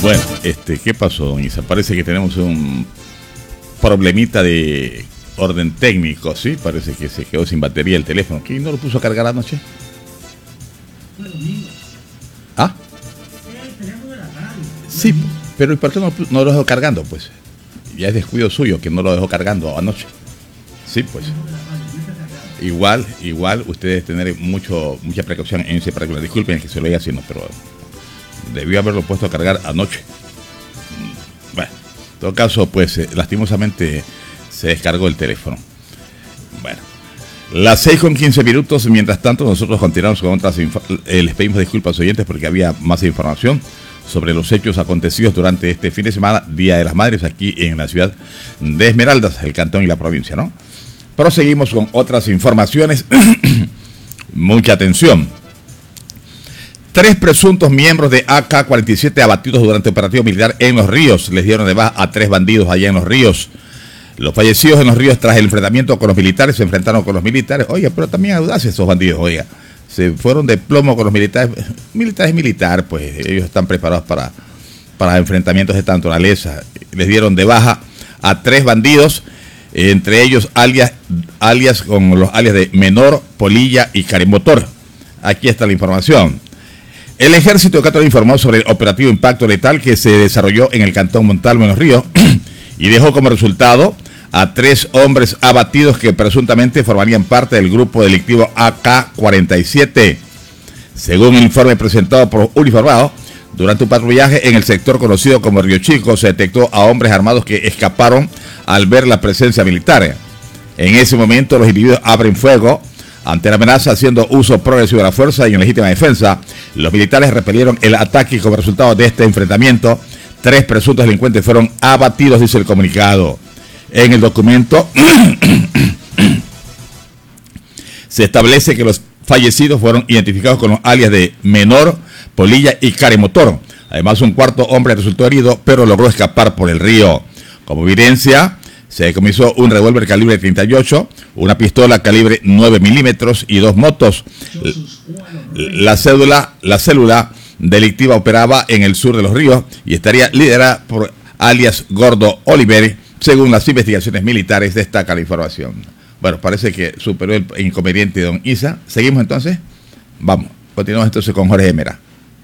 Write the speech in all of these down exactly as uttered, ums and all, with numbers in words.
Bueno, este, ¿qué pasó, don Isa? Parece que tenemos un problemita de orden técnico, ¿sí? Parece que se quedó sin batería el teléfono. ¿Quién no lo puso a cargar anoche? ¿Ah? Sí, pero ¿y por qué no, no lo dejó cargando, pues? Ya es descuido suyo que no lo dejó cargando anoche. Sí, pues. Igual, igual, ustedes tener mucho, mucha precaución en ese particular. Disculpen que se lo haya haciendo, pero debió haberlo puesto a cargar anoche. Bueno, en todo caso, pues, eh, lastimosamente se descargó el teléfono. Bueno, las seis con quince minutos. Mientras tanto, nosotros continuamos con otras. Eh, les pedimos disculpas oyentes porque había más información sobre los hechos acontecidos durante este fin de semana, Día de las Madres, aquí en la ciudad de Esmeraldas, el cantón y la provincia, ¿no? Proseguimos con otras informaciones. Mucha atención. Tres presuntos miembros de A K cuarenta y siete abatidos durante operativo militar en Los Ríos. Les dieron de baja a tres bandidos allá en Los Ríos. Los fallecidos en Los Ríos tras el enfrentamiento con los militares se enfrentaron con los militares. Oiga, pero también audaces esos bandidos, oiga. Se fueron de plomo con los militares. Militar es militar, pues ellos están preparados para, para enfrentamientos de esta naturaleza. Les dieron de baja a tres bandidos, entre ellos alias, alias con los alias de Menor, Polilla y Caremotor. Aquí está la información. El ejército de Ecuador informó sobre el operativo Impacto Letal que se desarrolló en el cantón Montalvo en Los Ríos y dejó como resultado a tres hombres abatidos que presuntamente formarían parte del grupo delictivo A K cuarenta y siete. Según el informe presentado por uniformados, durante un patrullaje en el sector conocido como Río Chico se detectó a hombres armados que escaparon al ver la presencia militar. En ese momento los individuos abren fuego ante la amenaza, haciendo uso progresivo de la fuerza y en legítima defensa. Los militares repelieron el ataque y como resultado de este enfrentamiento, tres presuntos delincuentes fueron abatidos, dice el comunicado. En el documento se establece que los fallecidos fueron identificados con los alias de Menor, Polilla y Caremotor. Además, un cuarto hombre resultó herido, pero logró escapar por el río. Como evidencia, se decomisó un revólver calibre treinta y ocho, una pistola calibre nueve milímetros y dos motos. La cédula, la célula delictiva operaba en el sur de Los Ríos y estaría liderada por alias Gordo Oliver, según las investigaciones militares. Destaca la información. Bueno, parece que superó el inconveniente de don Isa. ¿Seguimos entonces? Vamos, continuamos entonces con Jorge Mera.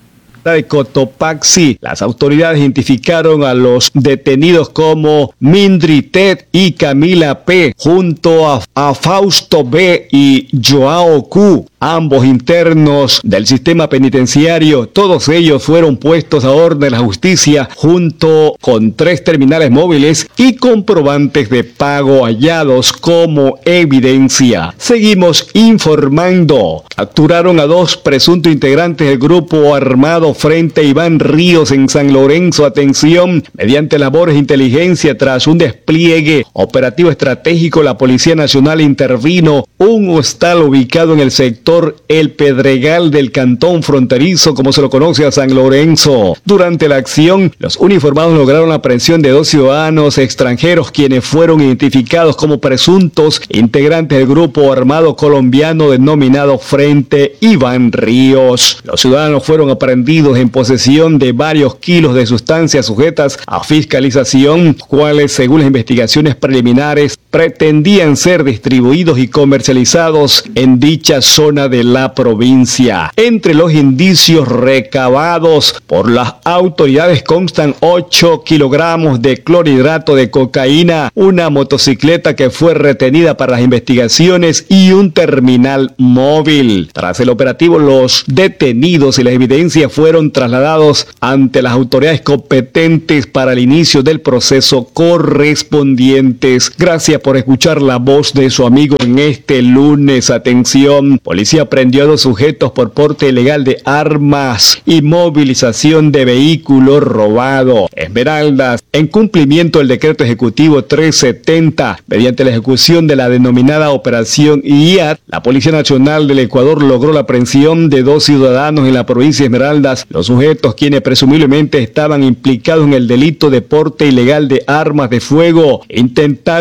De Cotopaxi, las autoridades identificaron a los detenidos como Mindri Ted y Camila P, junto a, a Fausto B y Joao Q, ambos internos del sistema penitenciario. Todos ellos fueron puestos a orden de la justicia junto con tres terminales móviles y comprobantes de pago hallados como evidencia. Seguimos informando. Capturaron a dos presuntos integrantes del grupo armado frente a Iván Ríos en San Lorenzo. Atención, mediante labores de inteligencia tras un despliegue operativo estratégico, la Policía Nacional intervino un hostal ubicado en el sector El Pedregal del cantón fronterizo, como se lo conoce a San Lorenzo. Durante la acción, los uniformados lograron la aprehensión de dos ciudadanos extranjeros, quienes fueron identificados como presuntos integrantes del grupo armado colombiano denominado Frente Iván Ríos. Los ciudadanos fueron aprehendidos en posesión de varios kilos de sustancias sujetas a fiscalización, cuales, según las investigaciones preliminares, pretendían ser distribuidos y comercializados en dicha zona de la provincia. Entre los indicios recabados por las autoridades constan ocho kilogramos de clorhidrato de cocaína, una motocicleta que fue retenida para las investigaciones y un terminal móvil. Tras el operativo, los detenidos y la evidencia fueron trasladados ante las autoridades competentes para el inicio del proceso correspondientes. Gracias por escuchar la voz de su amigo en este lunes. Atención, policía prendió a dos sujetos por porte ilegal de armas y movilización de vehículo robado. Esmeraldas, en cumplimiento del decreto ejecutivo trescientos setenta, mediante la ejecución de la denominada Operación I A T, la Policía Nacional del Ecuador logró la aprehensión de dos ciudadanos en la provincia de Esmeraldas. Los sujetos, quienes presumiblemente estaban implicados en el delito de porte ilegal de armas de fuego, intentaron dar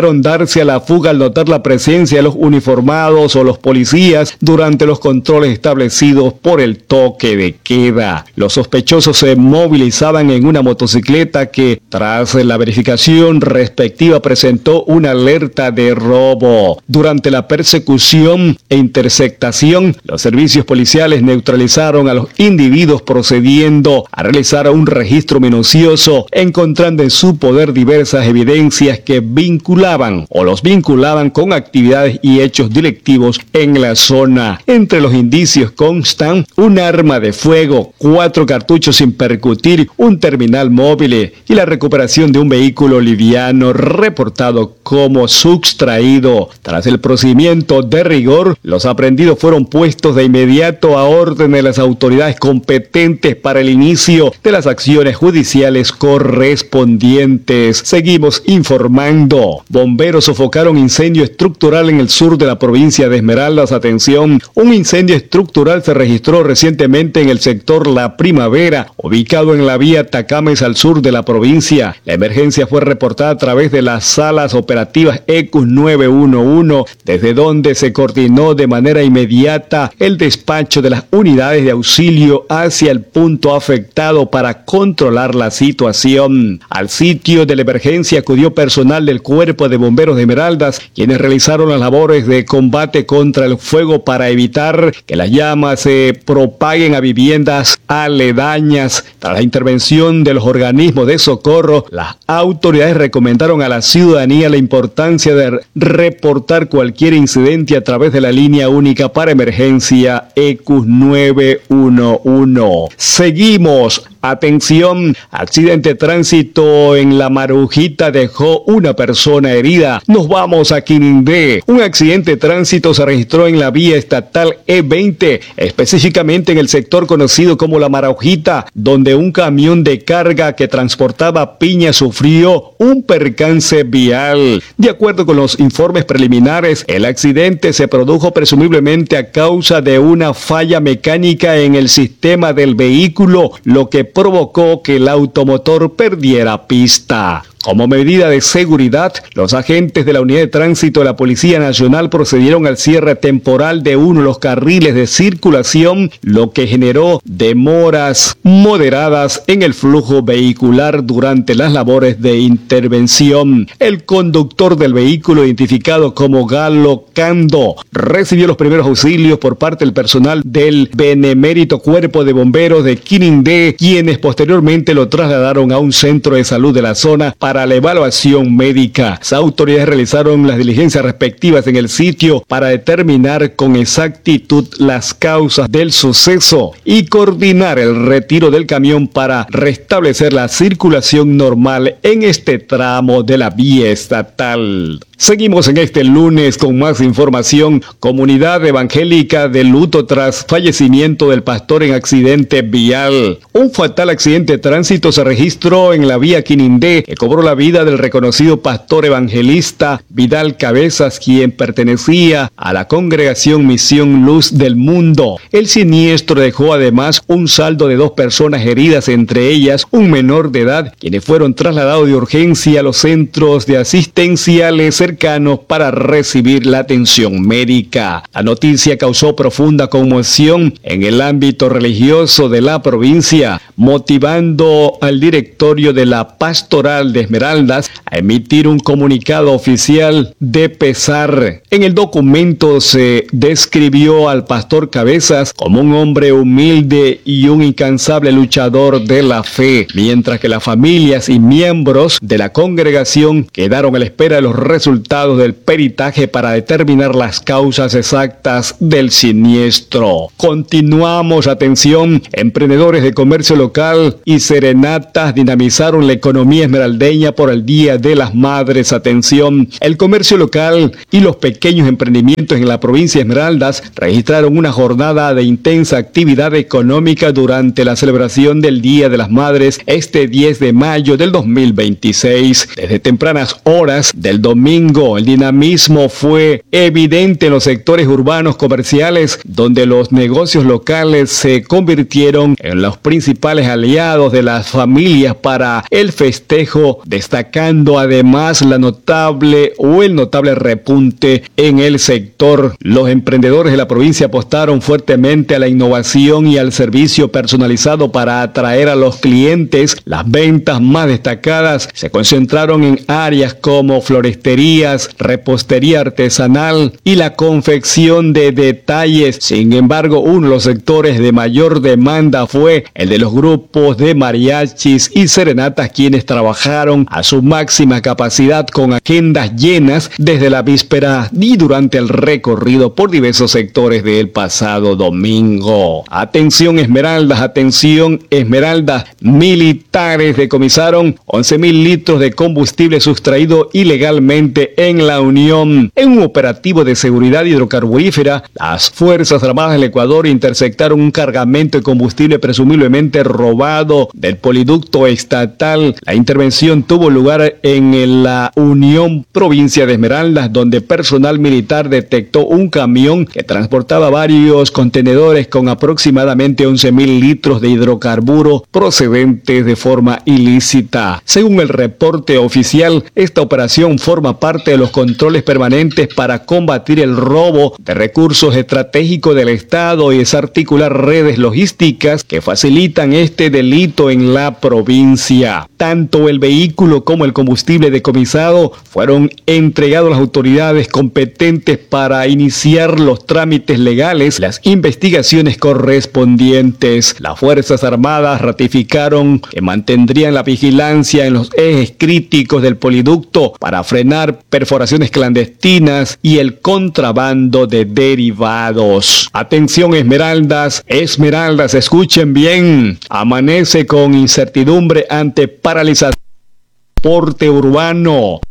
darse a la fuga al notar la presencia de los uniformados o los policías durante los controles establecidos por el toque de queda. Los sospechosos se movilizaban en una motocicleta que, tras la verificación respectiva, presentó una alerta de robo. Durante la persecución e interceptación, los servicios policiales neutralizaron a los individuos procediendo a realizar un registro minucioso, encontrando en su poder diversas evidencias que vinculaban o los vinculaban con actividades y hechos delictivos en la zona. Entre los indicios constan un arma de fuego, cuatro cartuchos sin percutir, un terminal móvil y la recuperación de un vehículo liviano reportado como sustraído. Tras el procedimiento de rigor, los aprendidos fueron puestos de inmediato a orden de las autoridades competentes para el inicio de las acciones judiciales correspondientes. Seguimos informando. Bomberos sofocaron incendio estructural en el sur de la provincia de Esmeraldas. Atención, un incendio estructural se registró recientemente en el sector La Primavera, ubicado en la vía Tacames al sur de la provincia. La emergencia fue reportada a través de las salas operativas E Q nueve uno uno, desde donde se coordinó de manera inmediata el despacho de las unidades de auxilio hacia el punto afectado para controlar la situación. Al sitio de la emergencia acudió personal del Cuerpo de Bomberos de Esmeraldas, quienes realizaron las labores de combate contra el fuego para evitar que las llamas se propaguen a viviendas aledañas. Tras la intervención de los organismos de socorro, las autoridades recomendaron a la ciudadanía la importancia de reportar cualquier incidente a través de la línea única para emergencia E Q nueve uno uno. Seguimos. Atención, accidente de tránsito en La Marujita dejó una persona herida. Nos vamos a Quinindé. Un accidente de tránsito se registró en la vía estatal E veinte, específicamente en el sector conocido como La Marujita, donde un camión de carga que transportaba piña sufrió un percance vial. De acuerdo con los informes preliminares, el accidente se produjo presumiblemente a causa de una falla mecánica en el sistema del vehículo, lo que provocó que el automotor perdiera pista. Como medida de seguridad, los agentes de la Unidad de Tránsito de la Policía Nacional procedieron al cierre temporal de uno de los carriles de circulación, lo que generó demoras moderadas en el flujo vehicular durante las labores de intervención. El conductor del vehículo, identificado como Galo Cando, recibió los primeros auxilios por parte del personal del benemérito Cuerpo de Bomberos de Quinindé, quienes posteriormente lo trasladaron a un centro de salud de la zona para la evaluación médica. Las autoridades realizaron las diligencias respectivas en el sitio para determinar con exactitud las causas del suceso y coordinar el retiro del camión para restablecer la circulación normal en este tramo de la vía estatal. Seguimos en este lunes con más información. Comunidad evangélica de luto tras fallecimiento del pastor en accidente vial. Un fatal accidente de tránsito se registró en la vía Quinindé, que cobró la vida del reconocido pastor evangelista Vidal Cabezas, quien pertenecía a la congregación Misión Luz del Mundo. El siniestro dejó además un saldo de dos personas heridas, entre ellas un menor de edad, quienes fueron trasladados de urgencia a los centros de asistenciales cercanos para recibir la atención médica. La noticia causó profunda conmoción en el ámbito religioso de la provincia, motivando al directorio de la Pastoral de Esmeraldas a emitir un comunicado oficial de pesar. En el documento se describió al pastor Cabezas como un hombre humilde y un incansable luchador de la fe, mientras que las familias y miembros de la congregación quedaron a la espera de los resultados del peritaje para determinar las causas exactas del siniestro. Continuamos, atención, emprendedores de comercio local y serenatas dinamizaron la economía esmeraldeña por el Día de las Madres. Atención, el comercio local y los pequeños emprendimientos en la provincia de Esmeraldas registraron una jornada de intensa actividad económica durante la celebración del Día de las Madres este diez de mayo del dos mil veintiséis. Desde tempranas horas del domingo domingo. El dinamismo fue evidente en los sectores urbanos comerciales, donde los negocios locales se convirtieron en los principales aliados de las familias para el festejo, destacando además la notable o el notable repunte en el sector. Los emprendedores de la provincia apostaron fuertemente a la innovación y al servicio personalizado para atraer a los clientes. Las ventas más destacadas se concentraron en áreas como floristerías, repostería artesanal y la confección de detalles. Sin embargo, uno de los sectores de mayor demanda fue el de los grupos de mariachis y serenatas, quienes trabajaron a su máxima capacidad con agendas llenas desde la víspera y durante el recorrido por diversos sectores del pasado domingo. Atención Esmeraldas, atención Esmeraldas, militares decomisaron once mil litros de combustible sustraído ilegalmente en La Unión. En un operativo de seguridad hidrocarburífera, las Fuerzas Armadas del Ecuador interceptaron un cargamento de combustible presumiblemente robado del poliducto estatal. La intervención tuvo lugar en la Unión, provincia de Esmeraldas, donde personal militar detectó un camión que transportaba varios contenedores con aproximadamente once mil litros de hidrocarburo procedentes de forma ilícita. Según el reporte oficial, esta operación forma parte de los controles permanentes para combatir el robo de recursos estratégicos del Estado y desarticular redes logísticas que facilitan este delito en la provincia. Tanto el vehículo como el combustible decomisado fueron entregados a las autoridades competentes para iniciar los trámites legales, las investigaciones correspondientes. Las Fuerzas Armadas ratificaron que mantendrían la vigilancia en los ejes críticos del poliducto para frenar perforaciones clandestinas y el contrabando de derivados. Atención Esmeraldas, Esmeraldas, escuchen bien. Amanece con incertidumbre ante paralización del transporte urbano.